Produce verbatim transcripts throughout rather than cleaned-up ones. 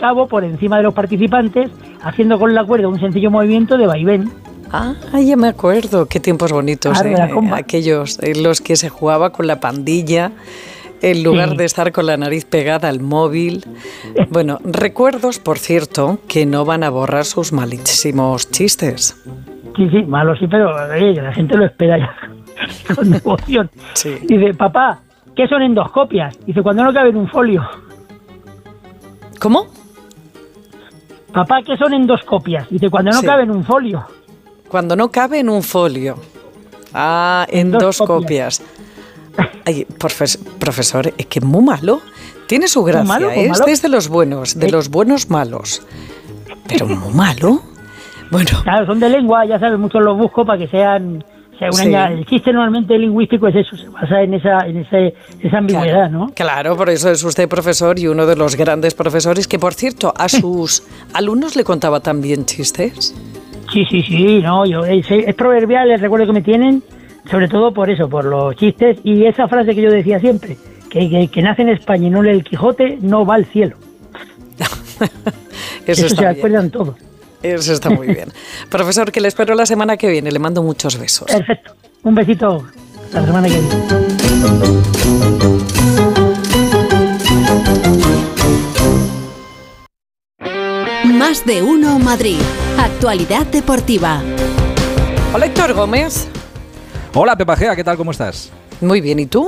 cabo por encima de los participantes, haciendo con la cuerda un sencillo movimiento de vaivén. Ah, ya me acuerdo, qué tiempos bonitos, Claro, ¿eh? Aquellos en los que se jugaba con la pandilla, en lugar sí. de estar con la nariz pegada al móvil. Bueno, recuerdos, por cierto, que no van a borrar sus malísimos chistes. Sí, sí, malo sí, pero eh, la gente lo espera ya con devoción. Sí. Dice, papá, ¿qué son endoscopias? Dice, cuando no cabe en un folio. ¿Cómo? Papá, ¿qué son endoscopias? Dice, cuando no sí. cabe en un folio. Cuando no cabe en un folio. Ah, endoscopias. Ay, profes, profesor, es que es muy malo. Tiene su gracia, malo, ¿eh? Malo. Este es de los buenos, de ¿Eh? los buenos malos. Pero muy malo. Bueno. Claro, son de lengua, ya sabes, muchos los busco para que sean... O sea, una, sí. El chiste normalmente lingüístico es eso, se basa en esa, en ese, esa ambigüedad, claro, ¿no? Claro, por eso es usted profesor y uno de los grandes profesores que, por cierto, a sus alumnos le contaba también chistes. Sí, sí, sí, no, yo es, es proverbial el recuerdo que me tienen, sobre todo por eso, por los chistes y esa frase que yo decía siempre, que, que, que nace en España y no lee el Quijote, no va al cielo. eso eso se acuerdan todos. Eso está muy bien. Profesor, que le espero la semana que viene, le mando muchos besos. Perfecto, un besito la semana que viene. Más de uno Madrid. Actualidad deportiva. Hola, Héctor Gómez. Hola, Pepa Gea, ¿qué tal? ¿Cómo estás? Muy bien, ¿y tú?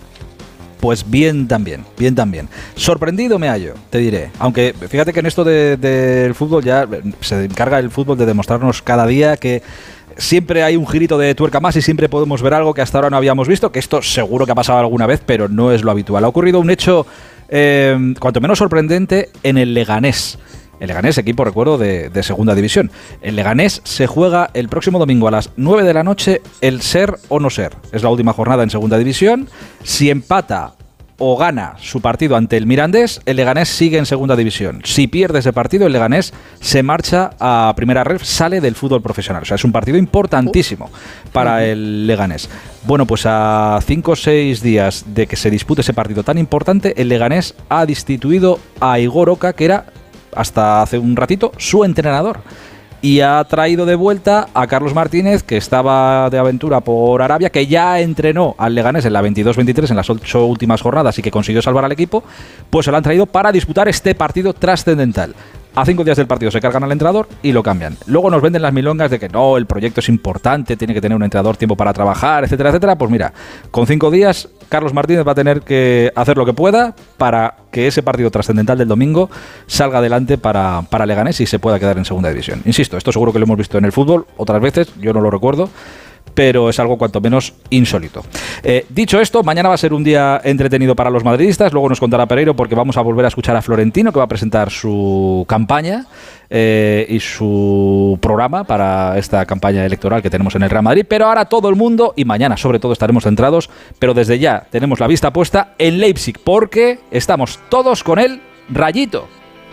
Pues bien también, bien también. Sorprendido me hallo, te diré. Aunque fíjate que en esto de, del fútbol ya se encarga el fútbol de demostrarnos cada día que siempre hay un girito de tuerca más y siempre podemos ver algo que hasta ahora no habíamos visto, que esto seguro que ha pasado alguna vez, pero no es lo habitual. Ha ocurrido un hecho eh, cuanto menos sorprendente en el Leganés. El Leganés, equipo, recuerdo, de, de segunda división. El Leganés se juega el próximo domingo a las nueve de la noche el ser o no ser. Es la última jornada en segunda división. Si empata o gana su partido ante el Mirandés, el Leganés sigue en segunda división. Si pierde ese partido, el Leganés se marcha a primera ref, sale del fútbol profesional. O sea, es un partido importantísimo para el Leganés. Bueno, pues a cinco o seis días de que se dispute ese partido tan importante, el Leganés ha destituido a Igor Oca, que era hasta hace un ratito su entrenador, y ha traído de vuelta a Carlos Martínez, que estaba de aventura por Arabia, que ya entrenó al Leganés en la veintidós veintitrés, en las ocho últimas jornadas, y que consiguió salvar al equipo. Pues se lo han traído para disputar este partido trascendental. A cinco días del partido se cargan al entrenador y lo cambian. Luego nos venden las milongas de que no, el proyecto es importante, tiene que tener un entrenador tiempo para trabajar, etcétera, etcétera. Pues mira, con cinco días Carlos Martínez va a tener que hacer lo que pueda para que ese partido trascendental del domingo salga adelante para, para Leganés y se pueda quedar en segunda división. Insisto, esto seguro que lo hemos visto en el fútbol otras veces, yo no lo recuerdo, pero es algo cuanto menos insólito. Eh, dicho esto, mañana va a ser un día entretenido para los madridistas. Luego nos contará Pereiro, porque vamos a volver a escuchar a Florentino, que va a presentar su campaña eh, y su programa para esta campaña electoral que tenemos en el Real Madrid. Pero ahora todo el mundo, y mañana sobre todo estaremos centrados, pero desde ya tenemos la vista puesta en Leipzig, porque estamos todos con el Rayito.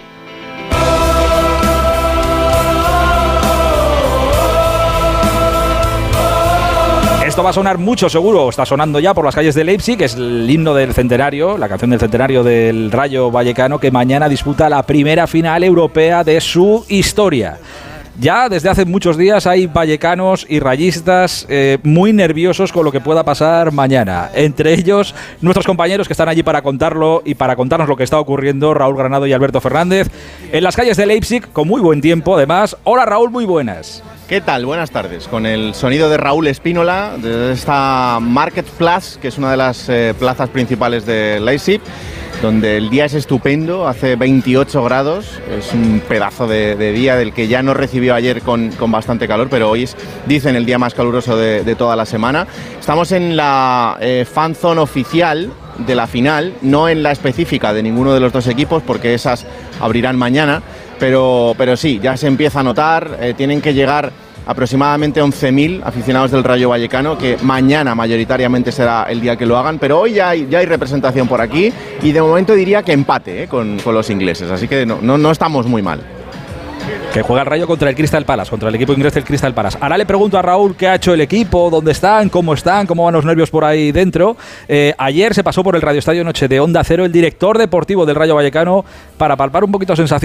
Esto va a sonar mucho, seguro, está sonando ya por las calles de Leipzig, es el himno del centenario, la canción del centenario del Rayo Vallecano, que mañana disputa la primera final europea de su historia. Ya desde hace muchos días hay vallecanos y rayistas eh, muy nerviosos con lo que pueda pasar mañana. Entre ellos, nuestros compañeros que están allí para contarlo y para contarnos lo que está ocurriendo, Raúl Granado y Alberto Fernández, en las calles de Leipzig, con muy buen tiempo además. Hola Raúl, muy buenas. ¿Qué tal? Buenas tardes. Con el sonido de Raúl Espínola, de esta Marktplatz, que es una de las eh, plazas principales de Leipzig, donde el día es estupendo, hace veintiocho grados, es un pedazo de, de día del que ya nos recibió ayer con, con bastante calor, pero hoy es, dicen, el día más caluroso de, de toda la semana. Estamos en la eh, fan zone oficial de la final, no en la específica de ninguno de los dos equipos, porque esas abrirán mañana, pero, pero sí, ya se empieza a notar, eh, tienen que llegar aproximadamente once mil aficionados del Rayo Vallecano, que mañana mayoritariamente será el día que lo hagan, pero hoy ya hay, ya hay representación por aquí y de momento diría que empate eh, con, con los ingleses, así que no, no, no estamos muy mal. Que juega el Rayo contra el Crystal Palace, contra el equipo inglés del Crystal Palace. Ahora le pregunto a Raúl qué ha hecho el equipo, dónde están, cómo están, cómo van los nervios por ahí dentro. Eh, ayer se pasó por el Radio Estadio Noche de Onda Cero el director deportivo del Rayo Vallecano para palpar un poquito sensación